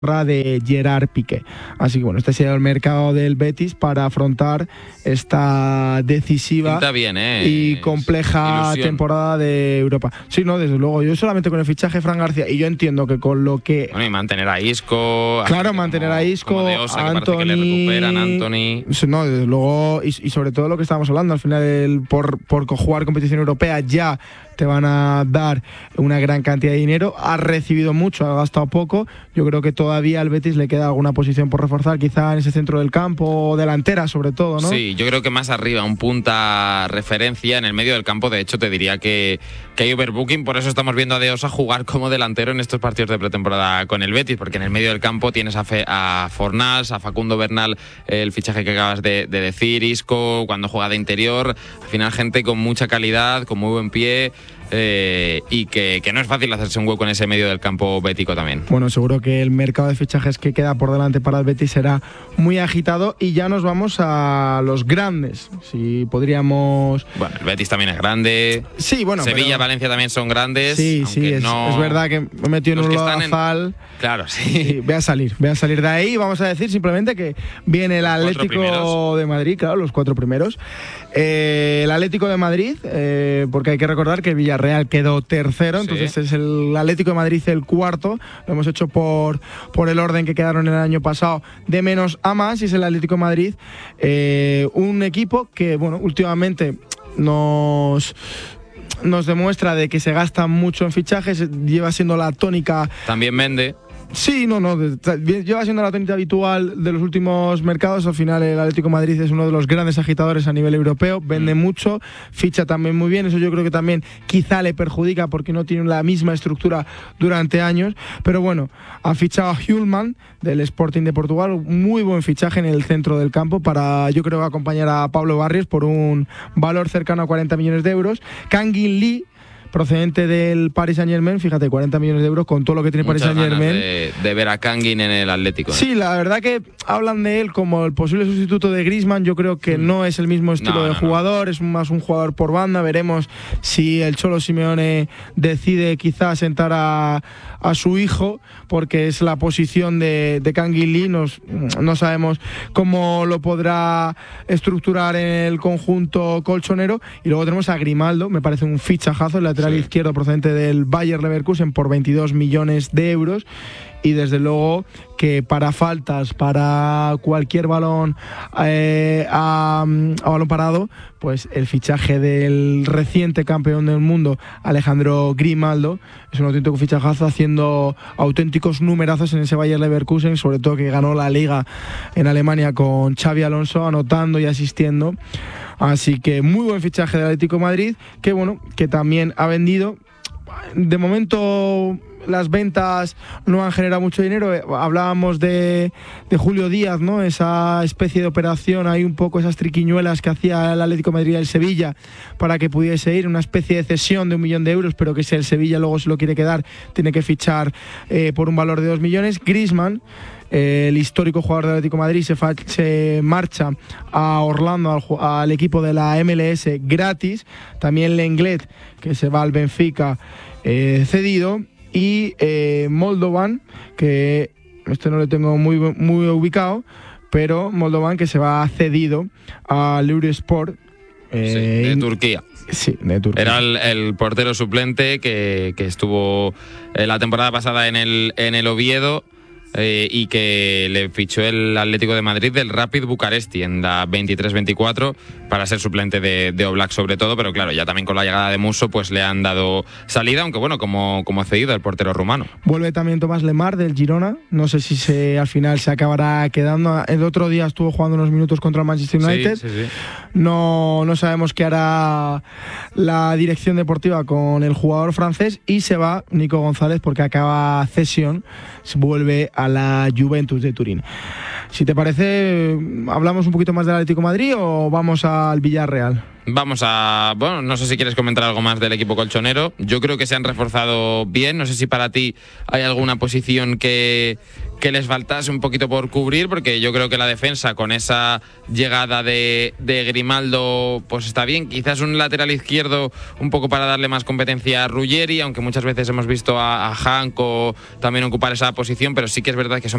de Gerard Piqué. Así que bueno, este sería el mercado del Betis para afrontar esta decisiva y compleja temporada de Europa. Sí, no, desde luego. Yo solamente con el fichaje de Fran García, y yo entiendo que con lo que... Bueno, y mantener a Isco... Claro, mantener a Isco, a Anthony... que le recuperan Anthony... No, desde luego, y sobre todo lo que estábamos hablando, al final por jugar competición europea ya te van a dar una gran cantidad de dinero. Ha recibido mucho, ha gastado poco. Yo creo que todavía al Betis le queda alguna posición por reforzar, quizá en ese centro del campo, delantera sobre todo, ¿no? Sí, yo creo que más arriba, un punta referencia en el medio del campo. De hecho, te diría que hay overbooking, por eso estamos viendo a De Osa jugar como delantero en estos partidos de pretemporada con el Betis, porque en el medio del campo tienes a Fornals, a Facundo Bernal, el fichaje que acabas de decir, Isco, cuando juega de interior, al final gente con mucha calidad, con muy buen pie... y que no es fácil hacerse un hueco en ese medio del campo bético también. Bueno, seguro que el mercado de fichajes que queda por delante para el Betis será muy agitado, y ya nos vamos a los grandes. Si podríamos... Bueno, el Betis también es grande. Sí, bueno, Sevilla, Valencia también son grandes. Sí, es verdad que me metió en un lodazal. Claro, sí. Voy a salir de ahí. Vamos a decir simplemente que viene el Atlético de Madrid, claro, los 4 primeros. El Atlético de Madrid, porque hay que recordar que el Villarreal quedó tercero, entonces es el Atlético de Madrid el cuarto. Lo hemos hecho por el orden que quedaron el año pasado, de menos a más, y es el Atlético de Madrid, un equipo que, bueno, últimamente nos demuestra de que se gasta mucho en fichajes, lleva siendo la tónica. También vende. Sí, lleva siendo la tónica habitual de los últimos mercados. Al final el Atlético de Madrid es uno de los grandes agitadores a nivel europeo, vende mucho, ficha también muy bien. Eso yo creo que también quizá le perjudica porque no tiene la misma estructura durante años, pero bueno, ha fichado a Hjulman del Sporting de Portugal, muy buen fichaje en el centro del campo para, yo creo, acompañar a Pablo Barrios por un valor cercano a 40 millones de euros. Kangin Lee, procedente del Paris Saint-Germain, fíjate, 40 millones de euros con todo lo que tiene Paris Saint-Germain. De ver a Kangin en el Atlético. Sí, la verdad que hablan de él como el posible sustituto de Griezmann. Yo creo que no es el mismo estilo de jugador, es más un jugador por banda. Veremos si el Cholo Simeone decide quizás sentar a su hijo, porque es la posición de Kangin Lee. No sabemos cómo lo podrá estructurar en el conjunto colchonero. Y luego tenemos a Grimaldo, me parece un fichajazo, el lateral izquierdo procedente del Bayer Leverkusen por 22 millones de euros. Y desde luego que para faltas, para cualquier balón a balón parado, pues el fichaje del reciente campeón del mundo, Alejandro Grimaldo, es un auténtico fichajazo, haciendo auténticos numerazos en ese Bayer Leverkusen, sobre todo que ganó la Liga en Alemania con Xabi Alonso, anotando y asistiendo. Así que muy buen fichaje del Atlético de Madrid, que bueno, que también ha vendido. De momento las ventas no han generado mucho dinero. Hablábamos de Julio Díaz, ¿no? Esa especie de operación, hay un poco esas triquiñuelas que hacía el Atlético de Madrid al Sevilla para que pudiese ir, una especie de cesión de 1 millón de euros, pero que si el Sevilla luego se lo quiere quedar, tiene que fichar por un valor de 2 millones. Griezmann, el histórico jugador del Atlético de Madrid, se marcha a Orlando, al equipo de la MLS, gratis. También Lenglet, que se va al Benfica, cedido. Y Moldovan, que este no lo tengo muy ubicado, pero Moldovan, que se va cedido al Eurosport. De Turquía. Sí, de Turquía. Era el portero suplente que estuvo la temporada pasada en el Oviedo. Y que le fichó el Atlético de Madrid del Rapid Bucaresti en la 23-24 para ser suplente de Oblak sobre todo, pero claro, ya también con la llegada de Musso pues le han dado salida, aunque bueno, como cedido el portero rumano. Vuelve también Tomás Lemar del Girona, no sé si al final se acabará quedando. El otro día estuvo jugando unos minutos contra el Manchester United. Sí. No sabemos qué hará la dirección deportiva con el jugador francés, y se va Nico González porque acaba cesión, vuelve a la Juventus de Turín. Si te parece, ¿hablamos un poquito más del Atlético de Madrid o vamos al Villarreal? Bueno, no sé si quieres comentar algo más del equipo colchonero. Yo creo que se han reforzado bien. No sé si para ti hay alguna posición que les faltase un poquito por cubrir, porque yo creo que la defensa, con esa llegada de Grimaldo, pues está bien. Quizás un lateral izquierdo un poco para darle más competencia a Ruggeri, aunque muchas veces hemos visto a Hank también ocupar esa posición, pero sí que es verdad que son